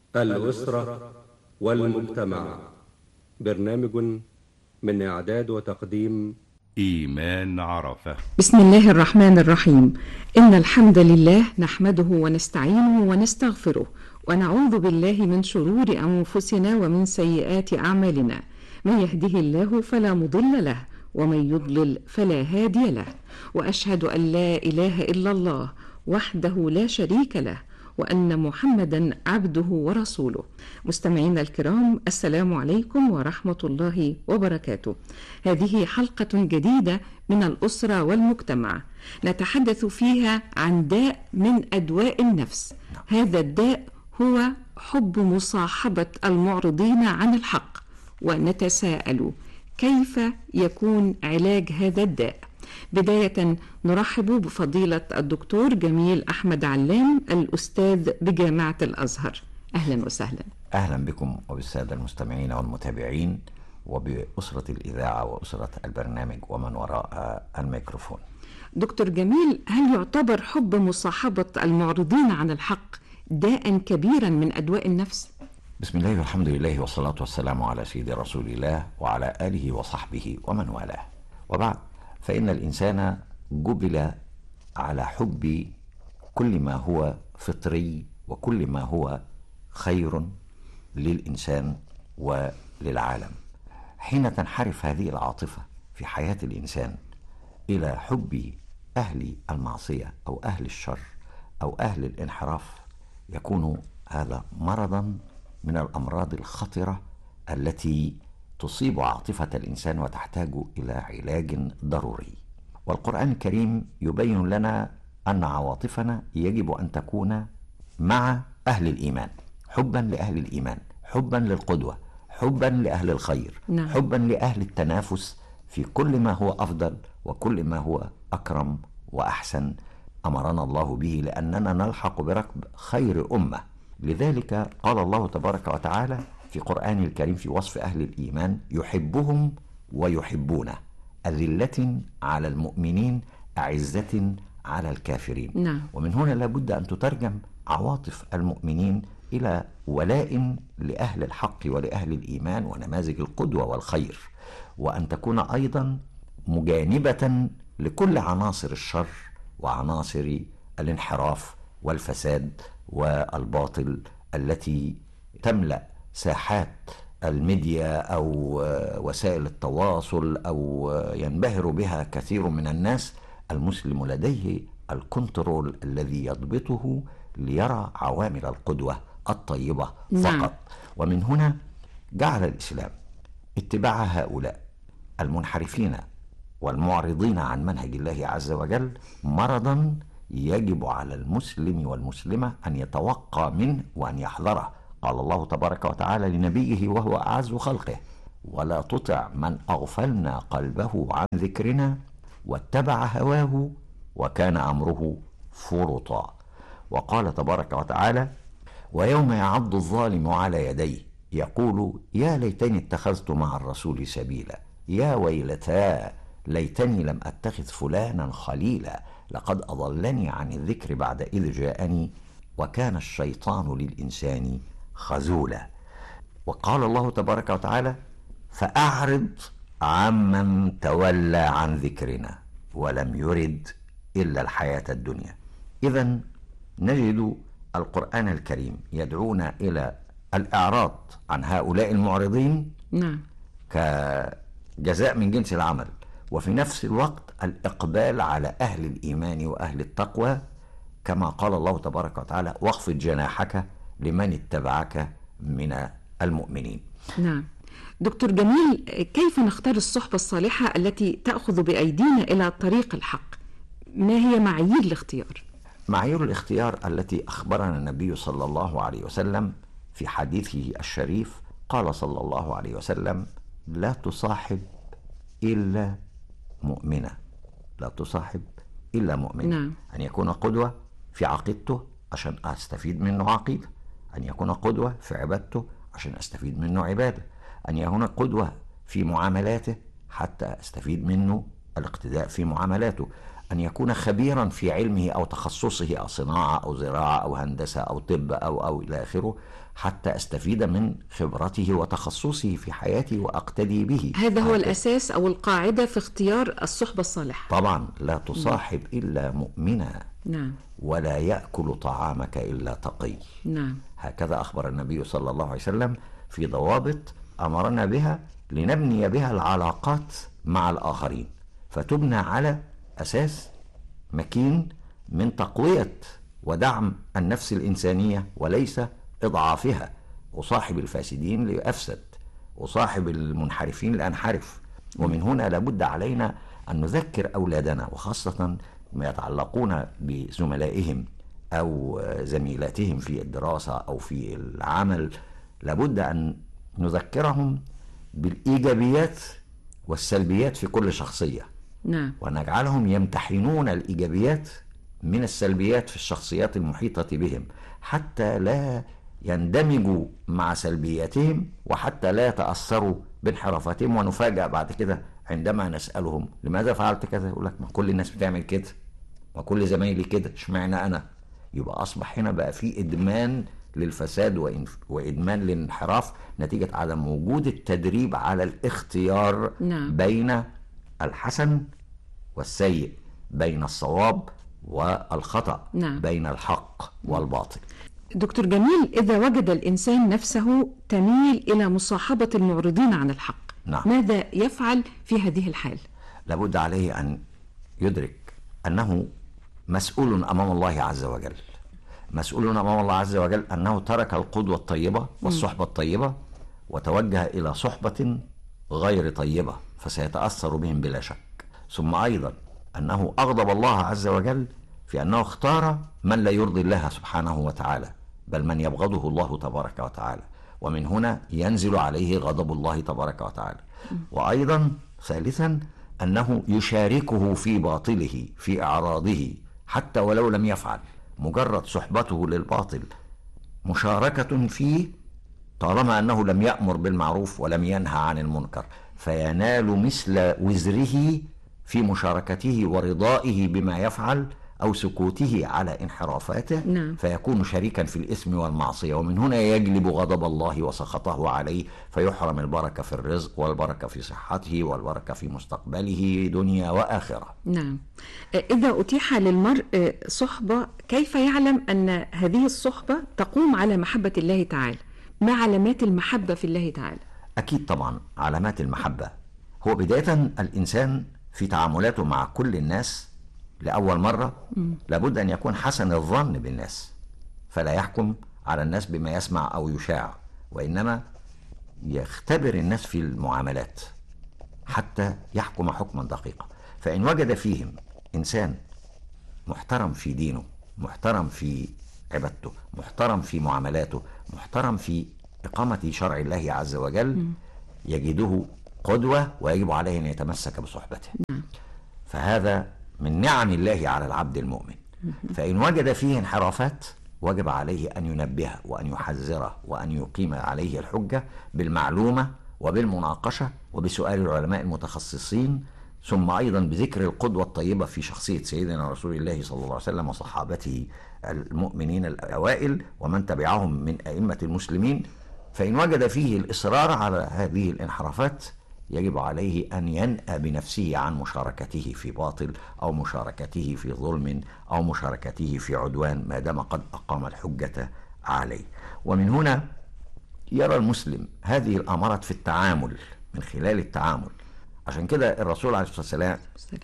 الأسرة والمجتمع. برنامج من إعداد وتقديم إيمان عرفة. بسم الله الرحمن الرحيم. إن الحمد لله نحمده ونستعينه ونستغفره ونعوذ بالله من شرور أنفسنا ومن سيئات أعمالنا. من يهده الله فلا مضل له ومن يضلل فلا هادي له، وأشهد أن لا إله إلا الله وحده لا شريك له، وأن محمدا عبده ورسوله. مستمعينا الكرام، السلام عليكم ورحمة الله وبركاته. هذه حلقة جديدة من الأسرة والمجتمع، نتحدث فيها عن داء من أدواء النفس. هذا الداء هو حب مصاحبة المعرضين عن الحق، ونتساءل كيف يكون علاج هذا الداء. بداية نرحب بفضيلة الدكتور جميل أحمد علام، الأستاذ بجامعة الأزهر. أهلا وسهلا. أهلا بكم وبالسادة المستمعين والمتابعين وبأسرة الإذاعة وأسرة البرنامج ومن وراء الميكروفون. دكتور جميل، هل يعتبر حب مصاحبة المعرضين عن الحق داء كبيرا من أدواء النفس؟ بسم الله والحمد لله والصلاة والسلام على سيد رسول الله وعلى آله وصحبه ومن والاه، وبعد، فإن الإنسان جبل على حب كل ما هو فطري وكل ما هو خير للإنسان وللعالم. حين تنحرف هذه العاطفة في حياة الإنسان إلى حب أهل المعصية أو أهل الشر أو أهل الانحراف، يكون هذا مرضا من الأمراض الخطرة التي تصيب عاطفة الإنسان وتحتاج إلى علاج ضروري. والقرآن الكريم يبين لنا أن عواطفنا يجب أن تكون مع أهل الإيمان، حبا لأهل الإيمان، حبا للقدوة، حبا لأهل الخير، حبا لأهل التنافس في كل ما هو أفضل وكل ما هو أكرم وأحسن أمرنا الله به، لأننا نلحق بركب خير أمة. لذلك قال الله تبارك وتعالى في قرآن الكريم في وصف أهل الإيمان: يحبهم ويحبونه، أذلة على المؤمنين أعزة على الكافرين. ومن هنا لابد أن تترجم عواطف المؤمنين إلى ولاء لأهل الحق ولأهل الإيمان ونماذج القدوة والخير، وأن تكون أيضا مجانبة لكل عناصر الشر وعناصر الانحراف والفساد والباطل التي تملأ ساحات الميديا أو وسائل التواصل أو ينبهر بها كثير من الناس. المسلم لديه الكنترول الذي يضبطه ليرى عوامل القدوة الطيبة فقط. ومن هنا جعل الإسلام اتباع هؤلاء المنحرفين والمعرضين عن منهج الله عز وجل مرضا يجب على المسلم والمسلمة أن يتوقى منه وأن يحذره. قال الله تبارك وتعالى لنبيه وهو أعز خلقه: ولا تطع من أغفلنا قلبه عن ذكرنا واتبع هواه وكان أمره فرطا. وقال تبارك وتعالى: ويوم يعض الظالم على يديه يقول يا ليتني اتخذت مع الرسول سبيلا، يا ويلتى ليتني لم أتخذ فلانا خليلا، لقد أضلني عن الذكر بعد إذ جاءني وكان الشيطان للإنسان خذولا. وقال الله تبارك وتعالى: فأعرض عمن تولى عن ذكرنا ولم يرد إلا الحياة الدنيا. إذن نجد القرآن الكريم يدعونا إلى الإعراض عن هؤلاء المعرضين كجزاء من جنس العمل، وفي نفس الوقت الإقبال على أهل الإيمان وأهل التقوى، كما قال الله تبارك وتعالى: واخفض جناحك لمن اتبعك من المؤمنين. نعم. دكتور جميل، كيف نختار الصحبة الصالحة التي تأخذ بأيدينا إلى طريق الحق؟ ما هي معايير الاختيار؟ معايير الاختيار التي أخبرنا النبي صلى الله عليه وسلم في حديثه الشريف، قال صلى الله عليه وسلم: لا تصاحب إلا مؤمنة، لا تصاحب إلا مؤمنة. أن يكون قدوة في عقيدته عشان أستفيد منه عقيدة، أن يكون قدوة في عبادته عشان أستفيد منه عبادة، أن يكون قدوة في معاملاته حتى أستفيد منه الاقتداء في معاملاته، أن يكون خبيرا في علمه أو تخصصه، أو صناعة أو زراعة أو هندسة أو طب أو إلى آخره، حتى أستفيد من خبرته وتخصصه في حياتي وأقتدي به. هذا هو الأساس أو القاعدة في اختيار الصحبة الصالحة. طبعا لا تصاحب إلا مؤمنا، نعم. ولا يأكل طعامك إلا تقي. نعم. هكذا أخبر النبي صلى الله عليه وسلم في ضوابط أمرنا بها لنبني بها العلاقات مع الآخرين، فتبنى على أساس مكين من تقوية ودعم النفس الإنسانية وليس إضعافها. أصاحب الفاسدين لأفسد، أصاحب المنحرفين لأنحرف. ومن هنا لابد علينا أن نذكر أولادنا، وخاصة ما يتعلقون بزملائهم أو زميلاتهم في الدراسة أو في العمل، لابد أن نذكرهم بالإيجابيات والسلبيات في كل شخصية. نعم. ونجعلهم يمتحنون الإيجابيات من السلبيات في الشخصيات المحيطة بهم، حتى لا يندمجوا مع سلبياتهم، وحتى لا يتأثروا بانحرافتهم. ونفاجأ بعد كده عندما نسألهم لماذا فعلت كذا، يقول لك ما كل الناس بتعمل كده، وكل زمايلي كده، اشمعنى أنا؟ يبقى أصبح هنا بقى في إدمان للفساد وإدمان للانحراف نتيجة عدم وجود التدريب على الاختيار. نعم. بين الحسن والسيء، بين الصواب والخطأ. نعم. بين الحق والباطل. دكتور جميل، إذا وجد الإنسان نفسه تميل إلى مصاحبة المعرضين عن الحق، نعم. ماذا يفعل في هذه الحال؟ لابد عليه أن يدرك أنه مسؤول أمام الله عز وجل، مسؤول أمام الله عز وجل أنه ترك القدوة الطيبة والصحبة الطيبة وتوجه إلى صحبة غير طيبة، فسيتأثر بهم بلا شك. ثم أيضا أنه أغضب الله عز وجل في أنه اختار من لا يرضي الله سبحانه وتعالى، بل من يبغضه الله تبارك وتعالى، ومن هنا ينزل عليه غضب الله تبارك وتعالى. وأيضا ثالثا أنه يشاركه في باطله، في إعراضه، حتى ولو لم يفعل. مجرد صحبته للباطل مشاركة فيه، طالما أنه لم يأمر بالمعروف ولم ينهى عن المنكر، فينال مثل وزره في مشاركته ورضائه بما يفعل أو سكوته على انحرافاته. نعم. فيكون شريكا في الإثم والمعصية، ومن هنا يجلب غضب الله وسخطه عليه، فيحرم البركة في الرزق والبركة في صحته والبركة في مستقبله دنيا وآخرة. نعم. إذا أتيح للمرء صحبة، كيف يعلم أن هذه الصحبة تقوم على محبة الله تعالى؟ ما علامات المحبة في الله تعالى؟ أكيد طبعا علامات المحبة هو بداية الإنسان في تعاملاته مع كل الناس لأول مرة لابد أن يكون حسن الظن بالناس، فلا يحكم على الناس بما يسمع أو يشاع، وإنما يختبر الناس في المعاملات حتى يحكم حكما دقيقا. فإن وجد فيهم إنسان محترم في دينه، محترم في عبادته، محترم في معاملاته، محترم في إقامة شرع الله عز وجل، يجده قدوة ويجب عليه أن يتمسك بصحبته. فهذا من نعم الله على العبد المؤمن. فإن وجد فيه انحرافات وجب عليه أن ينبهه وأن يحذره وأن يقيم عليه الحجة بالمعلومة وبالمناقشة وبسؤال العلماء المتخصصين، ثم أيضا بذكر القدوة الطيبة في شخصية سيدنا رسول الله صلى الله عليه وسلم وصحابته المؤمنين الأوائل ومن تبعهم من أئمة المسلمين. فإن وجد فيه الإصرار على هذه الانحرافات يجب عليه أن ينأى بنفسه عن مشاركته في باطل أو مشاركته في ظلم أو مشاركته في عدوان، ما دام قد أقام الحجة عليه. ومن هنا يرى المسلم هذه الأمارات في التعامل، من خلال التعامل. عشان كده الرسول عليه الصلاة والسلام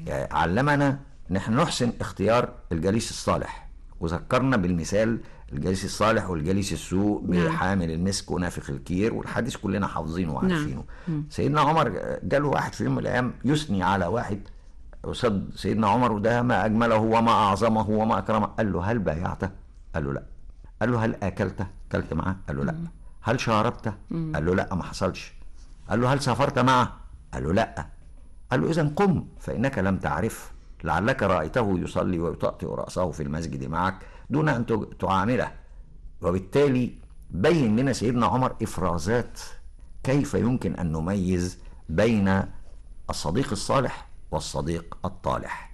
علمنا نحن نحسن اختيار الجليس الصالح، وذكرنا بالمثال الجليس الصالح والجليس السوء بحامل المسك ونافخ الكير، والحديث كلنا حافظينه وعارفينه. سيدنا عمر جاله واحد في يوم من الأيام يثني على واحد قصاد سيدنا عمر، وده ما أجمله وما أعظمه وما أكرمه. قال له هل بايعته؟ قال له لا. قال له هل أكلته؟ أكلت معه؟ قال له لا. هل شاربته؟ قال له لا، ما حصلش. قال له هل سافرت معه؟ قال له لا. قال له إذن قم فإنك لم تعرف، لعلك رأيته يصلي ويطأطئ رأسه في المسجد معك دون أن تعامله. وبالتالي بين لنا سيدنا عمر إفرازات كيف يمكن أن نميز بين الصديق الصالح والصديق الطالح.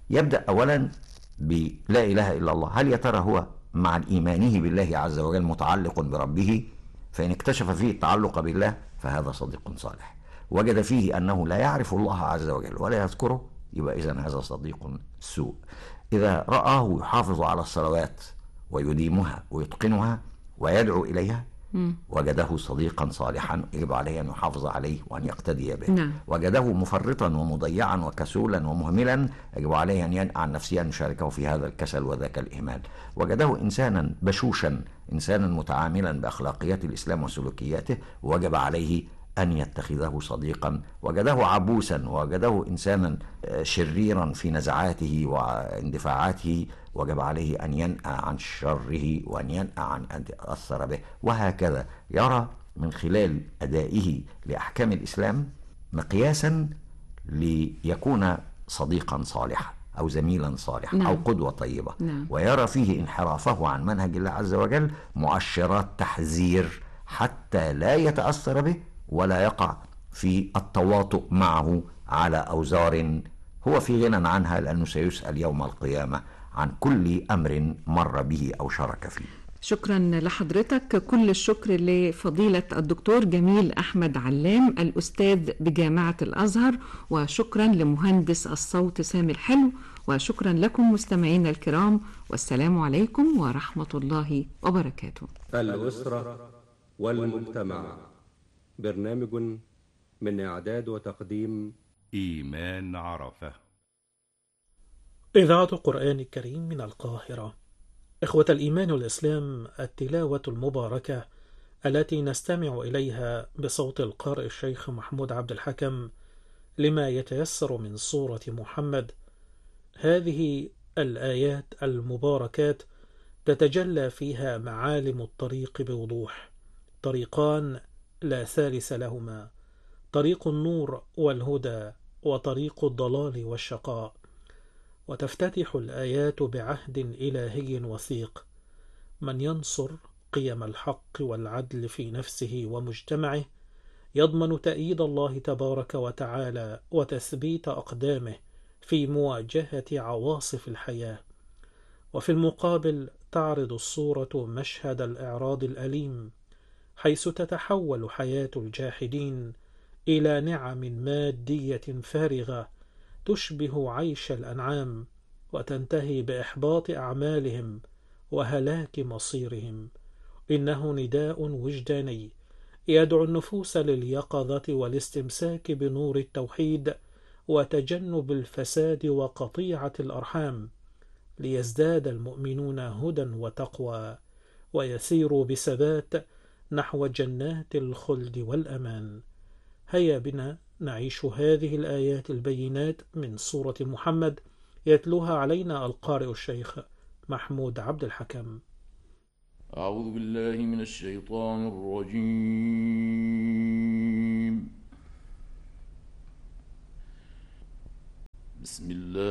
يبدأ أولا بلا إله إلا الله. هل يا ترى هو مع إيمانه بالله عز وجل متعلق بربه؟ فإن اكتشف فيه التعلق بالله فهذا صديق صالح. وجد فيه أنه لا يعرف الله عز وجل ولا يذكره، يبقى إذن هذا صديق سوء. إذا رآه يحافظ على الصلوات ويديمها ويتقنها ويدعو إليها وجده صديقا صالحا يجب عليه أن يحافظ عليه وأن يقتدي به. نعم. وجده مفرطا ومضيعا وكسولا ومهملا يجب عليه أن ينأى عن نفسه أن يشاركه في هذا الكسل وذاك الإهمال. وجده إنسانا بشوشا، إنسانا متعاملا بأخلاقيات الإسلام وسلوكياته، وجب عليه أن يتخذه صديقا. وجده عبوسا ووجده إنسانا شريرا في نزعاته واندفاعاته، وجب عليه أن ينأى عن شره وأن ينأى عن أن يتأثر به. وهكذا يرى من خلال أدائه لأحكام الإسلام مقياسا ليكون صديقا صالحا أو زميلا صالحا. نعم. أو قدوة طيبة. نعم. ويرى فيه انحرافه عن منهج الله عز وجل مؤشرات تحذير حتى لا يتأثر به ولا يقع في التواطؤ معه على أوزار هو في غنى عنها، لأنه سيسأل يوم القيامة عن كل أمر مر به أو شارك فيه. شكرا لحضرتك. كل الشكر لفضيلة الدكتور جميل أحمد علام الأستاذ بجامعة الأزهر، وشكرا لمهندس الصوت سامي الحلو، وشكرا لكم مستمعينا الكرام، والسلام عليكم ورحمة الله وبركاته. الأسرة والمجتمع، برنامج من إعداد وتقديم إيمان عرفة. إذاعة القرآن الكريم من القاهرة. إخوة الإيمان والإسلام، التلاوة المباركة التي نستمع إليها بصوت القارئ الشيخ محمود عبد الحكم لما يتيسر من سورة محمد، هذه الآيات المباركات تتجلى فيها معالم الطريق بوضوح، طريقان لا ثالث لهما، طريق النور والهدى وطريق الضلال والشقاء. وتفتتح الآيات بعهد إلهي وثيق: من ينصر قيم الحق والعدل في نفسه ومجتمعه يضمن تأييد الله تبارك وتعالى وتثبيت أقدامه في مواجهة عواصف الحياة. وفي المقابل تعرض الصورة مشهد الإعراض الأليم، حيث تتحول حياة الجاحدين إلى نعم مادية فارغة تشبه عيش الأنعام، وتنتهي بإحباط أعمالهم وهلاك مصيرهم. إنه نداء وجداني يدعو النفوس لليقظة والاستمساك بنور التوحيد وتجنب الفساد وقطيعة الأرحام، ليزداد المؤمنون هدى وتقوى ويسيروا بثبات نحو جنات الخلد والأمان. هيا بنا نعيش هذه الآيات البينات من سورة محمد، يتلوها علينا القارئ الشيخ محمود عبد الحكم. أعوذ بالله من الشيطان الرجيم. بسم الله